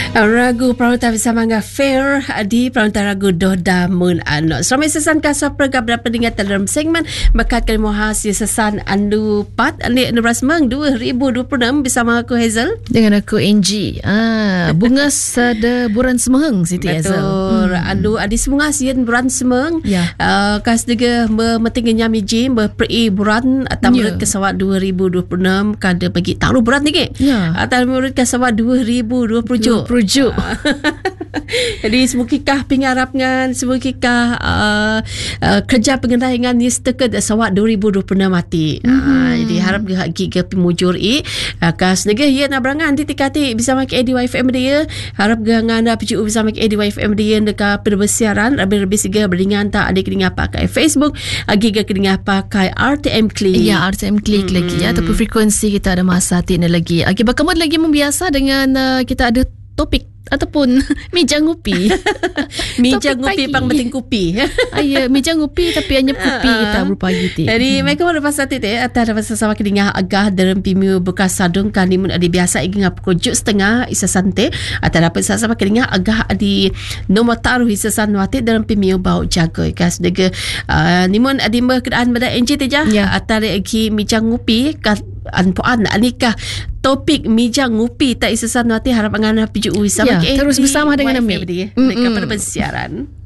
Ragu Perawatan bersama dengan Fair di Perawatan Ragu Dohda Mun Anok. Selamat sesan kasar pergab dan peningkatan dalam segmen Bakat Kelimah Hasil Sesan Andu Pat Andi Nebrasmeng 2026 bersama aku Hazel. Dengan aku Angie. Bunga sada buran semeheng Siti Hazel. Betul. Andu adi semunga sian buran semeng. Ya. Kas dega memetingnya miji berperi buran atau murid kesawat 2026 kada bagi taruh buran ni ke. Ya. Atau murid kesawat 2027. Jadi semukikah pingarap ngan semukikah kerja pengendalian ni steked sawat 2026 mati. Jadi harap gigi pemujur kas nega ya na berangan titikati bisa mak ADYFM dia harap nganda PGU bisa mak ADYFM dia dekat perbesiaran lebih siga beringan tak adik kena pakai Facebook giga kena pakai RTM Click. Ya, RTM Click lagi ya, tapi frekuensi kita ada masa tina lagi. Bagaimana lagi membiasa dengan kita ada topik ataupun meja ngupi. Meja ngupi pang beting kupi. Ya, meja ngupi tapi hanya kopi kita berpagi ti. Jadi mereka ada pasal ti atau ada pasal sama kedingah agah dalam pimiu bekas sadung kan limun ada biasa ingat pukul 7:30 isa sante atau dapat sama kedingah agah di nomor taruh isa sanwati dalam pimiu bau jaga kas dege limun ada berkenaan pada NJ teja atau lagi meja ngupi kan anpuan anikah topik meja ngupi tak isa sanwati harap angana PGU sama terus bersama dengan Ami dekat pada persiaran.